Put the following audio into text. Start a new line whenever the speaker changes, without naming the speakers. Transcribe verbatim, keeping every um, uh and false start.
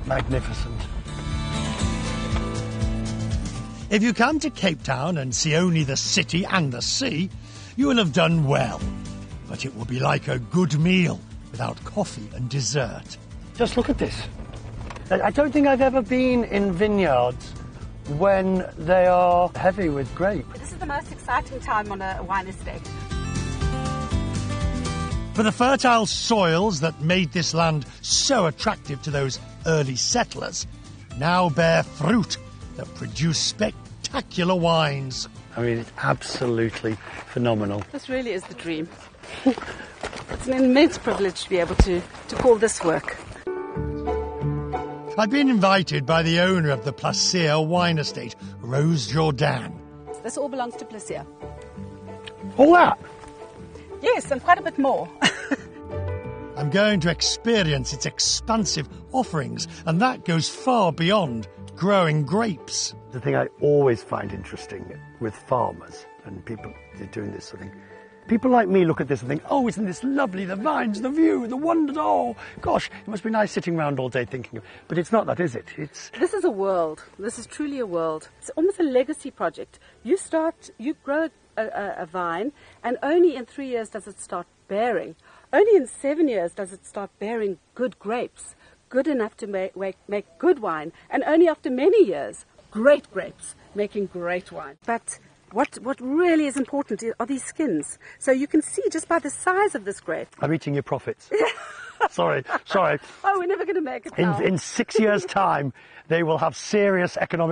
magnificent.
If you come to Cape Town and see only the city and the sea, you will have done well. But it will be like a good meal without coffee and dessert.
Just look at this. I don't think I've ever been in vineyards when they are heavy with grape.
This is the most exciting time on a wine estate.
For the fertile soils that made this land so attractive to those early settlers now bear fruit that produce spectacular wines.
I mean, it's absolutely phenomenal.
This really is the dream. It's an immense privilege to be able to, to call this work.
I've been invited by the owner of the Placia wine estate, Rose Jordan.
This all belongs to Placia.
All that?
Yes, and quite a bit more.
I'm going to experience its expansive offerings, and that goes far beyond growing grapes.
The thing I always find interesting with farmers and people doing this sort of thing, people like me look at this and think, oh, isn't this lovely, the vines, the view, the wonders, oh, gosh, it must be nice sitting around all day thinking of it. But it's not that, is it? It's
This is a world. This is truly a world. It's almost a legacy project. You start, you grow a, a, a vine, and only in three years does it start bearing. Only in seven years does it start bearing good grapes, good enough to make, make, make good wine, and only after many years, great grapes, making great wine. But what what really is important are these skins. So you can see just by the size of this grape.
I'm eating your profits. sorry, sorry.
Oh, we're never going to make it now.
In, in six years' time, they will have serious economic